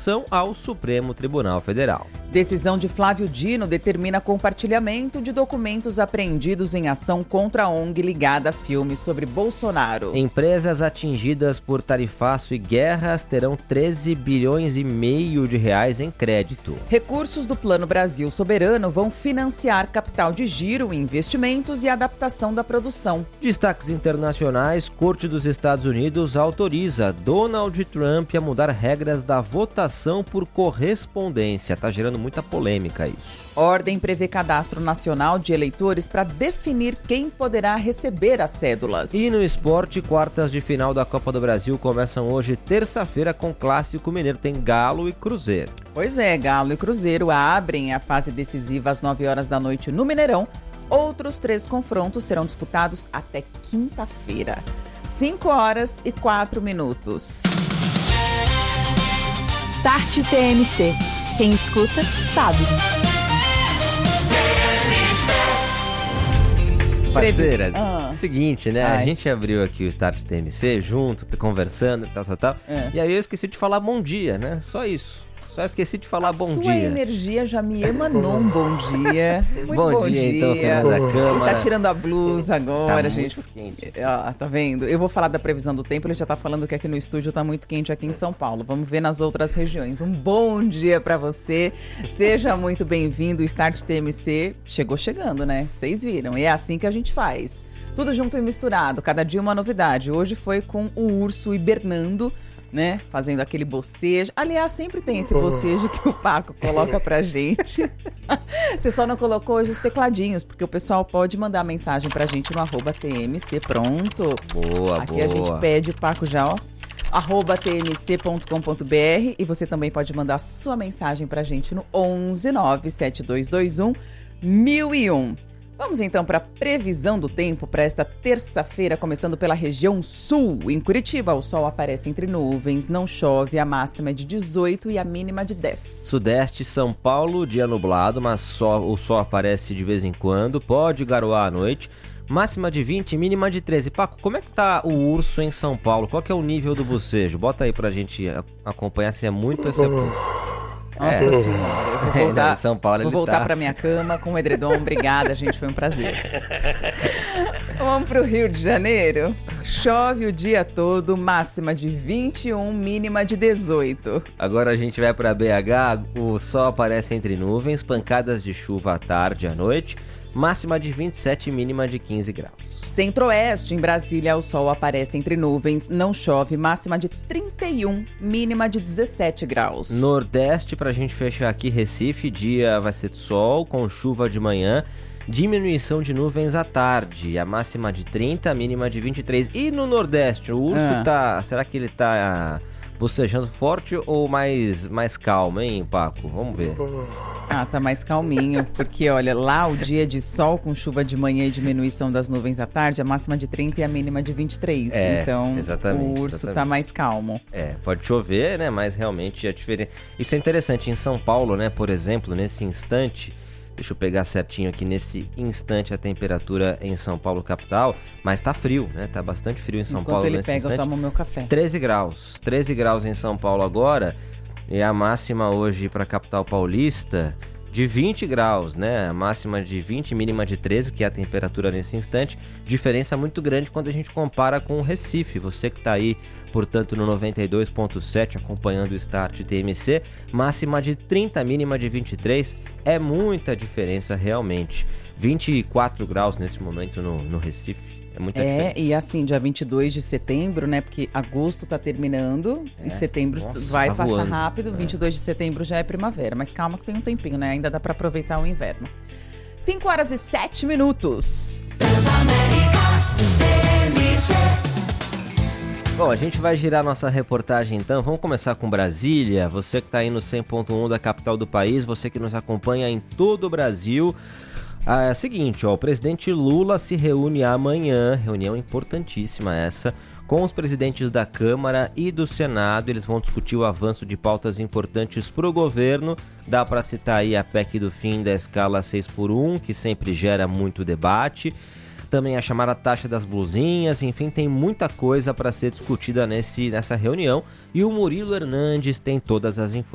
recuperação ao Supremo Tribunal Federal. Decisão de Flávio Dino determina compartilhamento de documentos apreendidos em ação contra a ONG ligada a filmes sobre Bolsonaro. Empresas atingidas por tarifaço e guerras terão 13 bilhões e meio de reais em crédito. Recursos do Plano Brasil Soberano vão financiar capital de giro, investimentos e adaptação da produção. Destaques internacionais: Corte dos Estados Unidos autoriza Donald Trump a mudar regras da votação por correspondência. Tá gerando muita polêmica isso. Ordem prevê cadastro nacional de eleitores para definir quem poderá receber as cédulas. E no esporte, quartas de final da Copa do Brasil começam hoje, terça-feira, com Clássico Mineiro. Tem Galo e Cruzeiro. Pois é, Galo e Cruzeiro abrem a fase decisiva às 9 horas da noite no Mineirão. Outros 3 confrontos serão disputados até quinta-feira. 5h04. Start TMC. Quem escuta, sabe. Parceira, seguinte, né? A gente abriu aqui o Start TMC junto, conversando, tal. E aí eu esqueci de falar bom dia, né? Só isso. Só esqueci de falar bom dia. Sua energia já me emanou um bom dia. Muito bom dia. Então, Fernanda Câmara. Ele tá tirando a blusa agora, tá gente. Muito quente. Tá vendo? Eu vou falar da previsão do tempo, ele já tá falando que aqui no estúdio tá muito quente aqui em São Paulo. Vamos ver nas outras regiões. Um bom dia pra você. Seja muito bem-vindo. O Start TMC chegou chegando, né? Vocês viram. E é assim que a gente faz. Tudo junto e misturado. Cada dia uma novidade. Hoje foi com o Urso hibernando, né? Fazendo aquele bocejo. Aliás, sempre tem esse bocejo que o Paco coloca pra gente. Você só não colocou hoje os tecladinhos, porque o pessoal pode mandar mensagem pra gente no @TMC. Pronto. Aqui a gente pede, Paco, já, ó. @tmc.com.br, e você também pode mandar sua mensagem pra gente no 11 97221 1001. Vamos então para a previsão do tempo para esta terça-feira, começando pela região sul. Em Curitiba, o sol aparece entre nuvens, não chove, a máxima é de 18 e a mínima de 10. Sudeste, São Paulo, dia nublado, mas o sol aparece de vez em quando, pode garoar à noite. Máxima de 20, mínima de 13. Paco, como é que tá o urso em São Paulo? Qual que é o nível do bocejo? Bota aí pra gente acompanhar se é muito ou se é pouco. Nossa senhora, eu vou voltar, São Paulo, vou voltar pra minha cama com o edredom. Obrigada, gente, foi um prazer. Vamos pro Rio de Janeiro. Chove o dia todo, máxima de 21, mínima de 18. Agora a gente vai pra BH, o sol aparece entre nuvens, pancadas de chuva à tarde e à noite, máxima de 27, mínima de 15 graus. Centro-Oeste, em Brasília, o sol aparece entre nuvens, não chove, máxima de 31, mínima de 17 graus. Nordeste, pra gente fechar aqui, Recife, dia vai ser de sol, com chuva de manhã, diminuição de nuvens à tarde, a máxima de 30, a mínima de 23. E no Nordeste, o urso será que ele tá bocejando forte ou mais calmo, hein, Paco? Vamos ver. Tá mais calminho, porque olha, lá o dia de sol com chuva de manhã e diminuição das nuvens à tarde, a máxima de 30 e a mínima de 23. Então, o urso tá mais calmo. Pode chover, né, mas realmente é diferente. Isso é interessante, em São Paulo, né, por exemplo, nesse instante, deixa eu pegar certinho aqui, nesse instante a temperatura em São Paulo capital, mas tá frio, né, tá bastante frio em São Paulo nesse instante. Enquanto ele pega, eu tomo meu café. 13 graus em São Paulo agora. E a máxima hoje para a capital paulista de 20 graus, né? A máxima de 20, mínima de 13, que é a temperatura nesse instante. Diferença muito grande quando a gente compara com o Recife. Você que está aí, portanto, no 92.7, acompanhando o Start TMC. Máxima de 30, mínima de 23. É muita diferença realmente. 24 graus nesse momento no Recife. É muita diferença. E assim, dia 22 de setembro, né? Porque agosto tá terminando e setembro vai passar voando rápido. 22 de setembro já é primavera. Mas calma que tem um tempinho, né? Ainda dá pra aproveitar o inverno. 5h07. Bom, a gente vai girar nossa reportagem então. Vamos começar com Brasília. Você que tá aí no 100.1 da capital do país, você que nos acompanha em todo o Brasil. É o seguinte, o presidente Lula se reúne amanhã, reunião importantíssima essa, com os presidentes da Câmara e do Senado. Eles vão discutir o avanço de pautas importantes para o governo. Dá para citar aí a PEC do fim da escala 6x1, que sempre gera muito debate. Também a chamada taxa das blusinhas, enfim, tem muita coisa para ser discutida nessa reunião. E o Murilo Hernandes tem todas as informações.